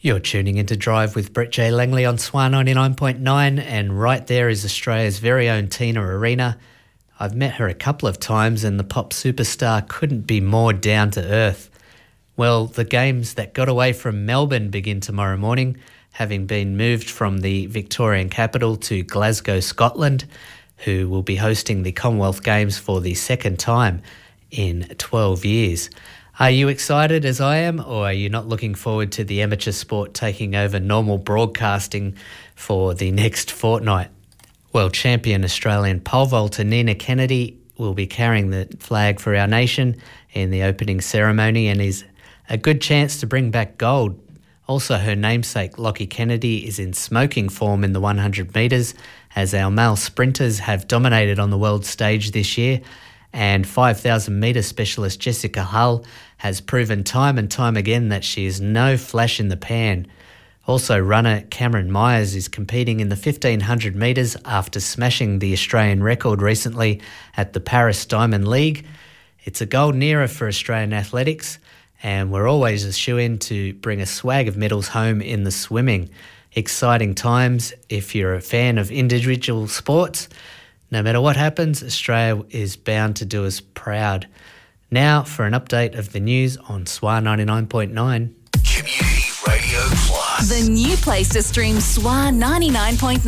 You're tuning into Drive with Brett J. Langley on SWAR 99.9, and right there is Australia's very own Tina Arena. I've met her a couple of times and the pop superstar couldn't be more down to earth. Well, the games that got away from Melbourne begin tomorrow morning, having been moved from the Victorian capital to Glasgow, Scotland, who will be hosting the Commonwealth Games for the second time in 12 years. Are you excited as I am, or are you not looking forward to the amateur sport taking over normal broadcasting for the next fortnight? World champion Australian pole vaulter Nina Kennedy will be carrying the flag for our nation in the opening ceremony and is a good chance to bring back gold. Also, her namesake Lockie Kennedy is in smoking form in the 100 metres, as our male sprinters have dominated on the world stage this year, and 5,000 metre specialist Jessica Hull has proven time and time again that she is no flash in the pan. Also, runner Cameron Myers is competing in the 1,500 metres after smashing the Australian record recently at the Paris Diamond League. It's a golden era for Australian athletics, and we're always a shoe-in to bring a swag of medals home in the swimming. Exciting times if you're a fan of individual sports. No matter what happens, Australia is bound to do us proud. Now for an update of the news on SWAR 99.9. Community Radio Plus. The new place to stream SWAR 99.9.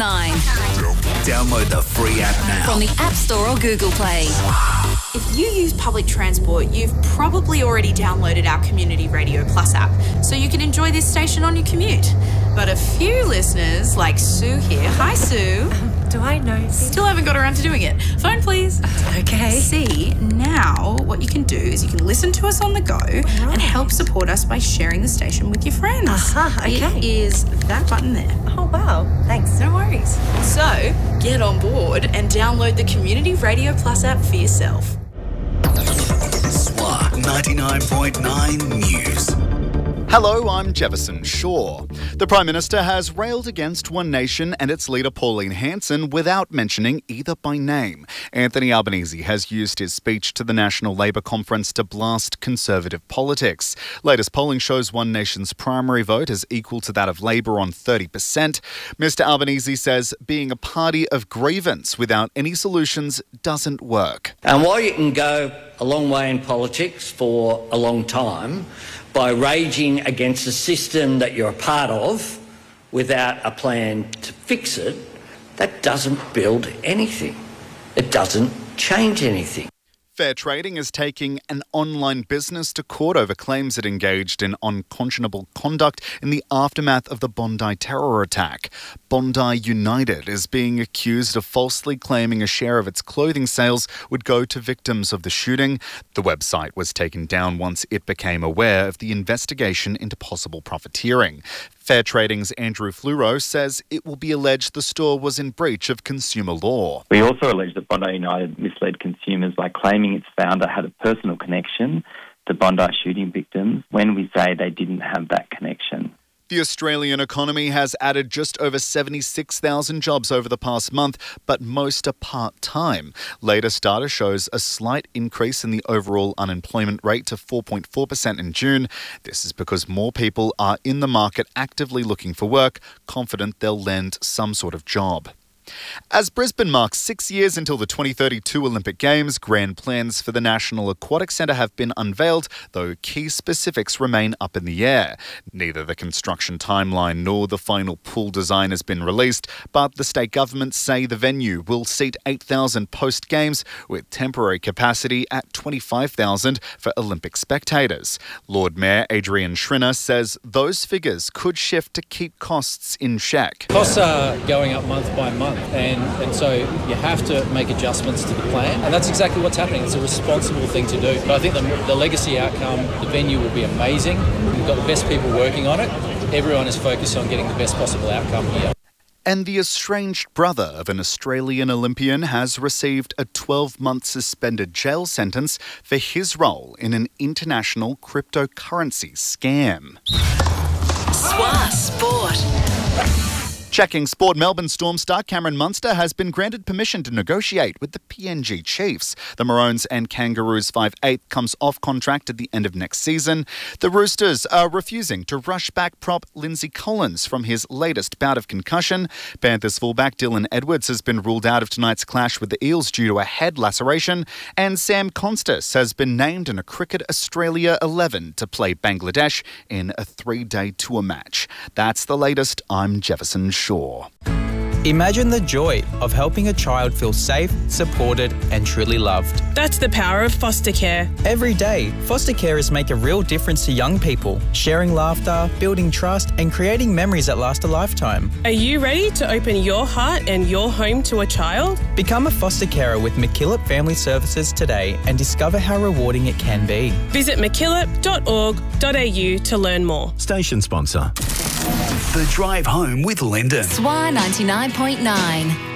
Download the free app now. From the App Store or Google Play. If you use public transport, you've probably already downloaded our Community Radio Plus app, so you can enjoy this station on your commute. But a few listeners, like Sue here, hi Sue. Do I know? Still haven't got around to doing it. Phone please. Okay. See, now what you can do is you can listen to us on the go and help support us by sharing the station with your friends. Okay. It is that button there. Oh, wow. Thanks. No worries. So, get on board and download the Community Radio Plus app for yourself. SWAR 99.9 News. Hello, I'm Jefferson Shaw. The Prime Minister has railed against One Nation and its leader Pauline Hanson without mentioning either by name. Anthony Albanese has used his speech to the National Labour Conference to blast Conservative politics. Latest polling shows One Nation's primary vote is equal to that of Labour on 30%. Mr Albanese says being a party of grievance without any solutions doesn't work. And while you can go a long way in politics for a long time, by raging against a system that you're a part of without a plan to fix it, that doesn't build anything. It doesn't change anything. Fair Trading is taking an online business to court over claims it engaged in unconscionable conduct in the aftermath of the Bondi terror attack. Bondi United is being accused of falsely claiming a share of its clothing sales would go to victims of the shooting. The website was taken down once it became aware of the investigation into possible profiteering. Fair Trading's Andrew Fluro says it will be alleged the store was in breach of consumer law. We also allege that Bondi United misled consumers by claiming its founder had a personal connection to Bondi shooting victims when we say they didn't have that connection. The Australian economy has added just over 76,000 jobs over the past month, but most are part-time. Latest data shows a slight increase in the overall unemployment rate to 4.4% in June. This is because more people are in the market actively looking for work, confident they'll land some sort of job. As Brisbane marks 6 years until the 2032 Olympic Games, grand plans for the National Aquatic Centre have been unveiled, though key specifics remain up in the air. Neither the construction timeline nor the final pool design has been released, but the state governments say the venue will seat 8,000 post-Games, with temporary capacity at 25,000 for Olympic spectators. Lord Mayor Adrian Schrinner says those figures could shift to keep costs in check. Costs are going up month by month. And so you have to make adjustments to the plan, and that's exactly what's happening. It's a responsible thing to do. But I think the legacy outcome, the venue will be amazing. We've got the best people working on it. Everyone is focused on getting the best possible outcome here. And the estranged brother of an Australian Olympian has received a 12-month suspended jail sentence for his role in an international cryptocurrency scam. SWAR Sport. Checking sport, Melbourne Storm star Cameron Munster has been granted permission to negotiate with the PNG Chiefs. The Maroons and Kangaroos 5'8" comes off contract at the end of next season. The Roosters are refusing to rush back prop Lindsay Collins from his latest bout of concussion. Panthers fullback Dylan Edwards has been ruled out of tonight's clash with the Eels due to a head laceration. And Sam Constas has been named in a Cricket Australia 11 to play Bangladesh in a 3-day tour match. That's the latest. I'm Jefferson Shaw. Imagine the joy of helping a child feel safe, supported and truly loved. That's the power of foster care. Every day, foster carers make a real difference to young people, sharing laughter, building trust and creating memories that last a lifetime. Are you ready to open your heart and your home to a child? Become a foster carer with MacKillop Family Services today and discover how rewarding it can be. Visit mackillop.org.au to learn more. Station sponsor. The Drive Home with Lyndon. SWA 99.9.